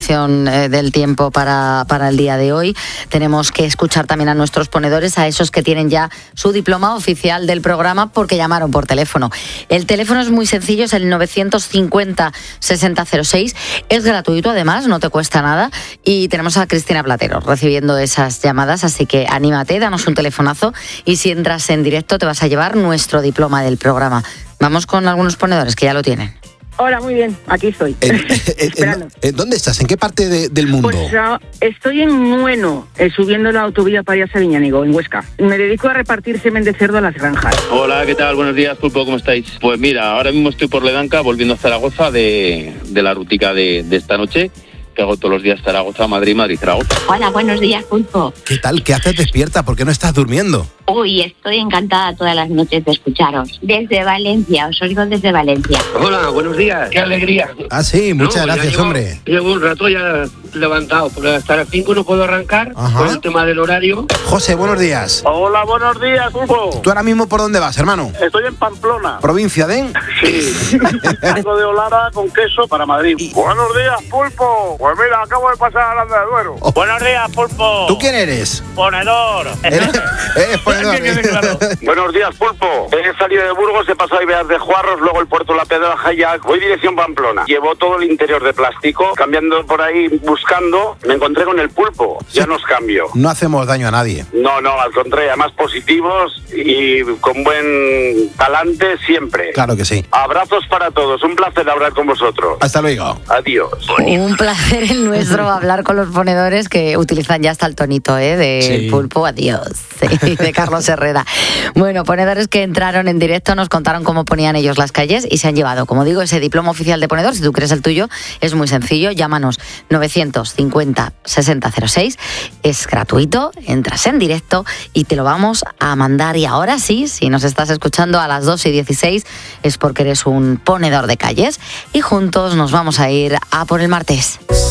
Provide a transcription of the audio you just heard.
información del tiempo para el día de hoy. Tenemos que escuchar también a nuestros ponedores, a esos que tienen ya su diploma oficial del programa porque llamaron por teléfono. El teléfono es muy sencillo, es el 950-6006. Es gratuito además, no te cuesta nada. Y tenemos a Cristina Platero recibiendo esas llamadas, así que anímate, danos un telefonazo y si entras en directo te vas a llevar nuestro diploma del programa. Vamos con algunos ponedores que ya lo tienen. Hola, muy bien, aquí estoy. ¿Dónde estás? ¿En qué parte del mundo? Pues estoy en Nueno, subiendo la autovía para ir a Sabiñánigo, en Huesca. Me dedico a repartir semen de cerdo a las granjas. Hola, ¿qué tal? Buenos días, Pulpo, ¿cómo estáis? Pues mira, ahora mismo estoy por Ledanca, volviendo a Zaragoza de la rutica de esta noche, que hago todos los días Zaragoza, Madrid, Zaragoza. Hola, buenos días, Pulpo. ¿Qué tal? ¿Qué haces despierta? ¿Por qué no estás durmiendo? Uy, estoy encantada todas las noches de escucharos. Desde Valencia, os oigo desde Valencia. Hola, buenos días, qué alegría. Ah, sí, muchas gracias, hombre. Llevo un rato ya levantado, porque hasta las 5 no puedo arrancar. Ajá. Por el tema del horario. José, buenos días. Hola, buenos días, Pulpo. ¿Tú ahora mismo por dónde vas, hermano? Estoy en Pamplona. ¿Provincia de? Sí. Algo de Olara con queso para Madrid. Buenos días, Pulpo. Pues mira, acabo de pasar a Aranda de Duero. Oh. Buenos días, Pulpo. ¿Tú quién eres? Ponedor. ¿Eres ponedor? Claro. Buenos días, Pulpo. He salido de Burgos, he pasado a Ibeas de Juarros, luego el puerto La Pedraja y ya voy dirección Pamplona. Llevo todo el interior de plástico, cambiando por ahí, buscando, me encontré con el pulpo. Ya nos cambio. No hacemos daño a nadie. No, al contrario, además positivos y con buen talante siempre. Claro que sí. Abrazos para todos, un placer hablar con vosotros. Hasta luego. Adiós. Un placer el nuestro hablar con los ponedores que utilizan ya hasta el tonito de Sí. Pulpo, adiós, de Carlos Herrera. Bueno, ponedores que entraron en directo nos contaron cómo ponían ellos las calles y se han llevado, como digo, ese diploma oficial de ponedor. Si tú quieres el tuyo, es muy sencillo, llámanos 950-6006, es gratuito, entras en directo y te lo vamos a mandar. Y ahora sí, si nos estás escuchando a las 2:16 es porque eres un ponedor de calles y juntos nos vamos a ir a por el martes.